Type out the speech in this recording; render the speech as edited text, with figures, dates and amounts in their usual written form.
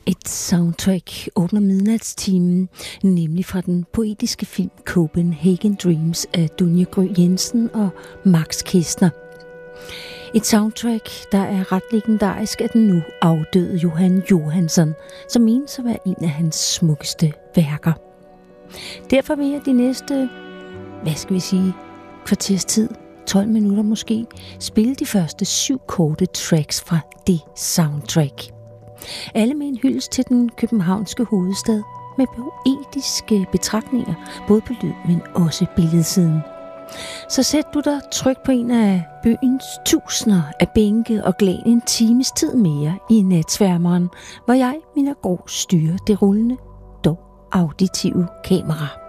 Et soundtrack åbner midnatstimen, nemlig fra den poetiske film Copenhagen Dreams af Dunja Gry Jensen og Max Kestner. Et soundtrack, der er ret legendarisk af den nu afdøde Johan Johansson, som menes at være en af hans smukkeste værker. Derfor vil jeg de næste, kvarters tid, 12 minutter måske, spille de første 7 korte tracks fra det soundtrack. Alle med en hyldest til den københavnske hovedstad med poetiske betragtninger, både på lyd, men også billedsiden. Så sæt du dig tryk på en af byens tusinder af bænke og glæn en times tid mere i natsværmeren, hvor jeg, Mina Grå, styrer det rullende, dog auditive kamera.